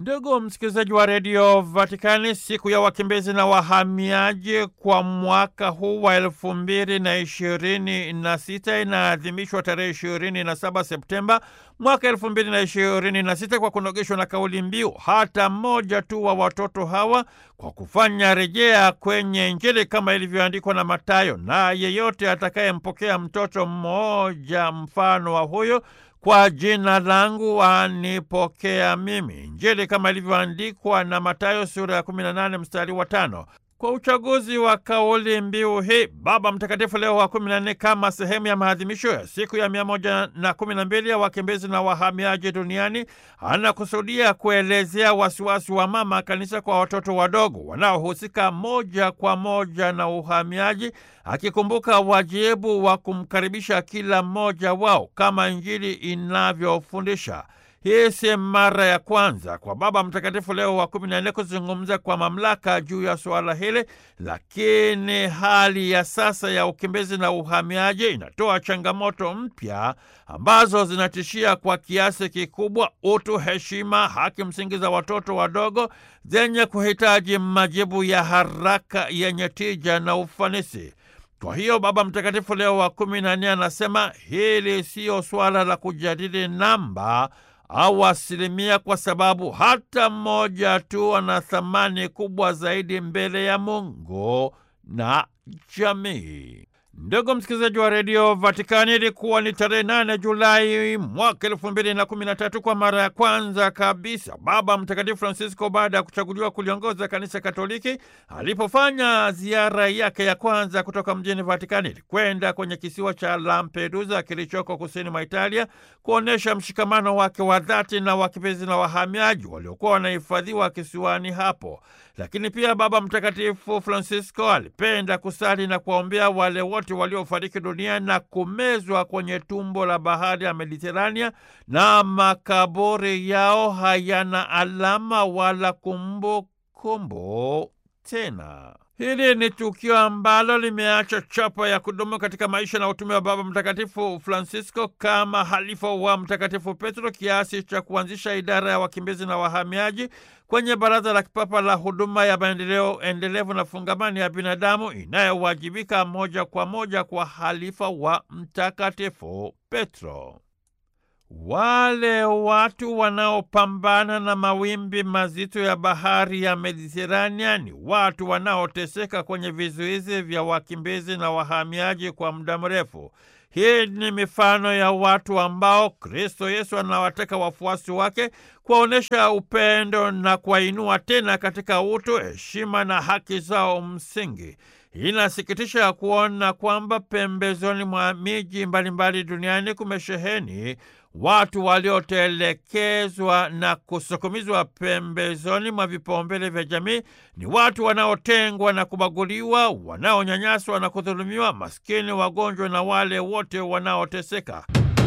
Ndugu msikilizaji wa redio Vatikani, siku ya wakimbizi na wahamiaji kwa mwaka huu wa 2026 inaadhimishwa tarehe 27 Septemba mwaka 2026 kwa kunogeshwa na kauli mbiu hata mmoja tu wa watoto hawa, kwa kufanya rejea kwenye Injili kama ilivyoandikwa na Mathayo, na yeyote atakayempokea mtoto mmoja mfano wa huyo kwa jina langu anipokea mimi. Injili kama ilivyoandikwa na Mathayo sura ya 18 mstari wa 5. Kwa uchaguzi wa kauli mbiu hii, Baba Mtakatifu Leo wa 14 kama sehemu ya maadhimisho ya siku ya 112 ya wakimbizi na wahamiaji duniani anakusudia kuelezea wasiwasi wa Mama Kanisa kwa watoto wadogo wanaohusika moja kwa moja na uhamiaji, akikumbuka wajibu wa kumkaribisha kila mmoja wao kama Injili inavyofundisha. Hii si mara ya kwanza kwa Baba Mtakatifu Leo wa 14 kuzungumza kwa mamlaka juu ya suala hili, lakini hali ya sasa ya ukimbizi na uhamiaji inatoa changamoto mpya ambazo zinatishia kwa kiasi kikubwa utu, heshima, haki msingi za watoto wadogo zenye kuhitaji majibu ya haraka yenye tija na ufanisi. Kwa hiyo Baba Mtakatifu Leo wa 14 anasema hili siyo swala la kujadili namba au asilimia, kwa sababu hata mmoja tu ana thamani kubwa zaidi mbele ya Mungu na jamii. Ndugu msikilizaji wa redio Vatikani, ilikuwa ni tarehe 8 Julai mwaka 2013 kwa mara ya kwanza kabisa Baba Mtakatifu Francisco, baada ya kuchaguliwa kuliongoza Kanisa Katoliki, alipofanya ziara yake ya kwanza kutoka mjini Vatikani kwenda kwenye kisiwa cha Lampedusa kilichoko kusini mwa Italia, kuonesha mshikamano wake wa dhati na wakimbizi na wahamiaji waliokuwa wanahifadhiwa kisiwani hapo. Lakini pia Baba Mtakatifu Francisco alipenda kusali na kuwaombea wale wote waliofariki dunia na kumezwa kwenye tumbo la bahari ya Mediterania na makaburi yao hayana alama wala kumbukumbu tena. Hili ni tukio ambalo limeacha chapa ya kudumu katika maisha na utume wa Baba Mtakatifu Francisco kama halifa wa Mtakatifu Petro, kiasi cha kuanzisha idara ya wakimbizi na wahamiaji kwenye Baraza la Kipapa la Huduma ya Maendeleo Endelevu na Fungamani ya Binadamu, inayowajibika moja kwa moja kwa halifa wa Mtakatifu Petro. Wale watu wanaopambana na mawimbi mazito ya bahari ya Mediterania ni watu wanaoteseka kwenye vizuizi vya wakimbizi na wahamiaji kwa muda mrefu. Hii ni mifano ya watu ambao Kristo Yesu anawataka wafuasi wake kuwaonesha upendo na kuwainua tena katika utu, heshima na haki zao msingi. Inasikitisha kuona kwamba pembezoni mwa miji mbalimbali duniani kumesheheni watu waliotelekezwa na kusukumizwa pembezoni mwa vipaumbele vya jamii. Ni watu wanaotengwa na kubaguliwa, wanaonyanyaswa na kudhulumiwa, maskini, wagonjwa na wale wote wanaoteseka.